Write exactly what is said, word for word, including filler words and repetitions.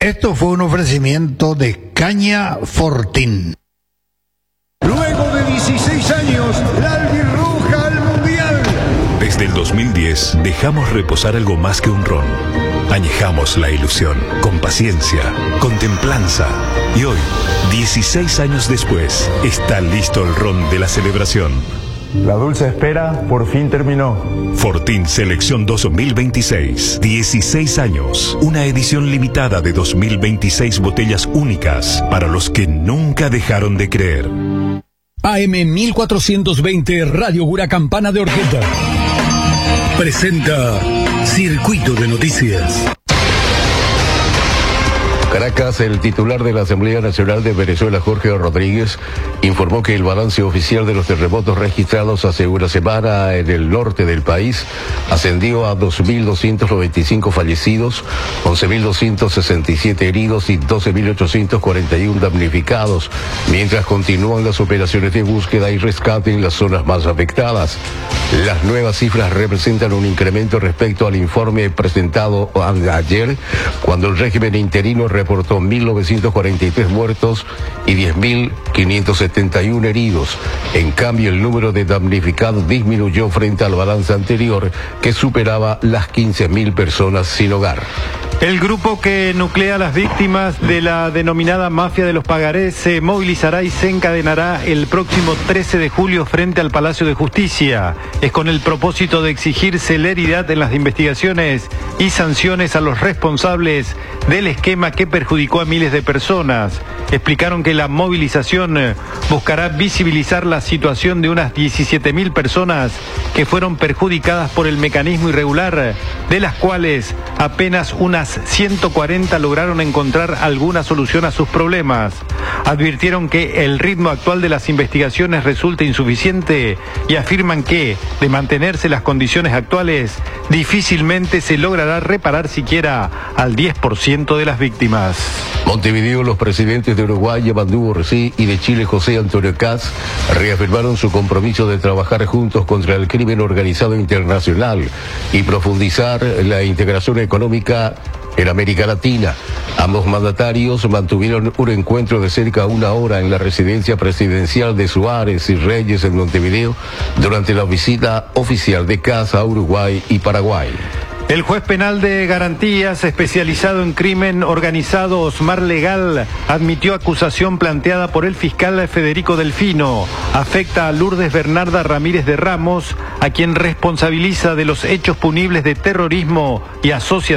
Esto fue un ofrecimiento de Caña Fortín. Luego de dieciséis años, la albirroja al mundial. Desde el dos mil diez dejamos reposar algo más que un ron. Añejamos la ilusión, con paciencia, con templanza. Y hoy, dieciséis años después, está listo el ron de la celebración. La dulce espera por fin terminó. Fortín Selección dos mil veintiséis. dieciséis años. Una edición limitada de dos mil veintiséis botellas únicas para los que nunca dejaron de creer. A M mil cuatrocientos veinte Radio Huracampana de Orqueta presenta Circuito de Noticias. Caracas, el titular de la Asamblea Nacional de Venezuela, Jorge Rodríguez, informó que el balance oficial de los terremotos registrados hace una semana en el norte del país ascendió a dos mil doscientos noventa y cinco fallecidos, once mil doscientos sesenta y siete heridos y doce mil ochocientos cuarenta y uno damnificados, mientras continúan las operaciones de búsqueda y rescate en las zonas más afectadas. Las nuevas cifras representan un incremento respecto al informe presentado ayer, cuando el régimen interino reportó mil novecientos cuarenta y tres muertos y diez mil quinientos setenta y uno heridos. En cambio, el número de damnificados disminuyó frente al balance anterior, que superaba las quince mil personas sin hogar. El grupo que nuclea a las víctimas de la denominada mafia de los pagarés se movilizará y se encadenará el próximo trece de julio frente al Palacio de Justicia. Es con el propósito de exigir celeridad en las investigaciones y sanciones a los responsables del esquema que perjudicó a miles de personas. Explicaron que la movilización buscará visibilizar la situación de unas diecisiete mil personas que fueron perjudicadas por el mecanismo irregular, de las cuales apenas unas ciento cuarenta lograron encontrar alguna solución a sus problemas. Advirtieron que el ritmo actual de las investigaciones resulta insuficiente y afirman que, de mantenerse las condiciones actuales, difícilmente se logrará reparar siquiera al diez por ciento de las víctimas. Montevideo, los presidentes de Uruguay, Yamandú Borgesí, y de Chile, José Antonio Kast, reafirmaron su compromiso de trabajar juntos contra el crimen organizado internacional y profundizar la integración económica en América Latina. Ambos mandatarios mantuvieron un encuentro de cerca de una hora en la residencia presidencial de Suárez y Reyes en Montevideo durante la visita oficial de Kast a Uruguay y Paraguay. El juez penal de garantías especializado en crimen organizado Osmar Legal admitió acusación planteada por el fiscal Federico Delfino. Afecta a Lourdes Bernarda Ramírez de Ramos, a quien responsabiliza de los hechos punibles de terrorismo y asociación